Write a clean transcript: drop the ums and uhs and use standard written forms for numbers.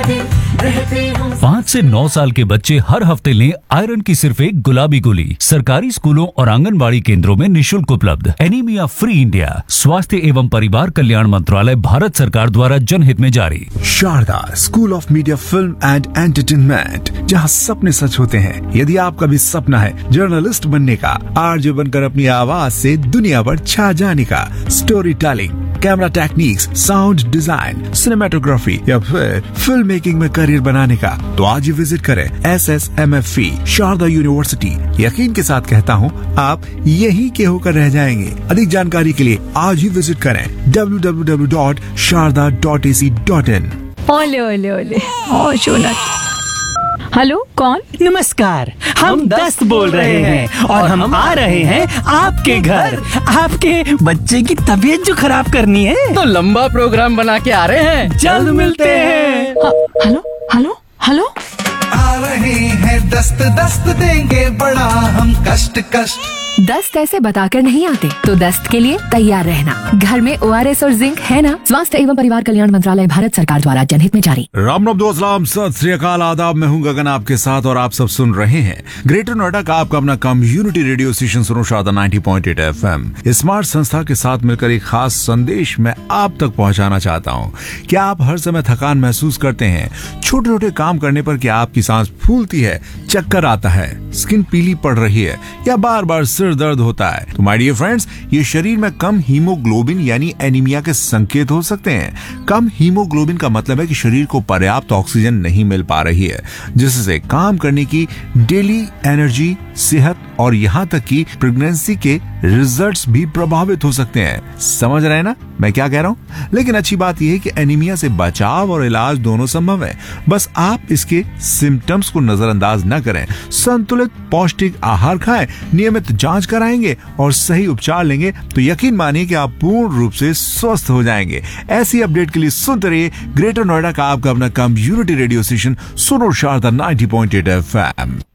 5 से 9 साल के बच्चे हर हफ्ते लें आयरन की सिर्फ एक गुलाबी गोली। सरकारी स्कूलों और आंगनबाड़ी केंद्रों में निःशुल्क उपलब्ध। एनीमिया फ्री इंडिया, स्वास्थ्य एवं परिवार कल्याण मंत्रालय, भारत सरकार द्वारा जनहित में जारी। Sharda school of media, film and entertainment, जहां सपने सच होते हैं। यदि आपका भी सपना है जर्नलिस्ट बनने का, आरजे बनकर अपनी आवाज से दुनिया पर छा जाने का, story telling, camera techniques, sound design, cinematography या फिर फिल्म मेकिंग में करियर बनाने का, तो आज ही विजिट करें SSMFE शारदा यूनिवर्सिटी। यकीन के साथ कहता हूँ, आप यहीं के होकर रह जाएंगे। अधिक जानकारी के लिए आज ही विजिट करें www.sharda.ac.in। ओले ओले ओले, ओ शोना। हेलो, कौन? नमस्कार, हम दस्त बोल रहे हैं और हम आ रहे हैं आपके घर। आपके बच्चे की तबीयत जो खराब करनी है, तो लंबा प्रोग्राम बना के आ रहे हैं। जल्द मिलते हैं। हेलो हेलो हेलो, आ रहे हैं दस्त, दस्त देंगे बड़ा हम कष्ट कष्ट। दस्त ऐसे बताकर नहीं आते, तो दस्त के लिए तैयार रहना। घर में ORS और जिंक है ना? स्वास्थ्य एवं परिवार कल्याण मंत्रालय, भारत सरकार द्वारा जनहित में जारी। राम राम दोस्तलाम, सत श्री अकाल, आदाब। मैं हूं गगन आपके साथ और आप सब सुन रहे हैं ग्रेटर नोएडा का आपका अपना कम्युनिटी रेडियो स्टेशन सुनो शारदा 90.8 FM। स्मार्ट संस्था के साथ मिलकर एक खास संदेश मैं आप तक पहुंचाना चाहता हूं। क्या आप हर समय थकान महसूस करते हैं? छोटे छोटे काम करने पर क्या आपकी सांस फूलती है, चक्कर आता है, स्किन पीली पड़ रही है या बार बार सिर दर्द होता है? तो माय डियर फ्रेंड्स, ये शरीर में कम हीमोग्लोबिन यानी एनीमिया के संकेत हो सकते हैं। कम हीमोग्लोबिन का मतलब है कि शरीर को पर्याप्त ऑक्सीजन नहीं मिल पा रही है, जिससे काम करने की डेली एनर्जी, सेहत और यहाँ तक कि प्रेगनेंसी के रिजल्ट्स भी प्रभावित हो सकते हैं। समझ रहे हैं ना मैं क्या कह रहा हूँ? लेकिन अच्छी बात यह है कि एनीमिया से बचाव और इलाज दोनों संभव है। बस आप इसके सिम्टम्स को नजरअंदाज न करें। संतुलित पौष्टिक आहार खाएं, नियमित जांच कराएंगे और सही उपचार लेंगे तो यकीन मानिए कि आप पूर्ण रूप से स्वस्थ हो जाएंगे। ऐसी अपडेट के लिए सुनते रहिए ग्रेटर नोएडा का आपका अपना कम्युनिटी रेडियो स्टेशन सुनो शारदा 90.8 FM।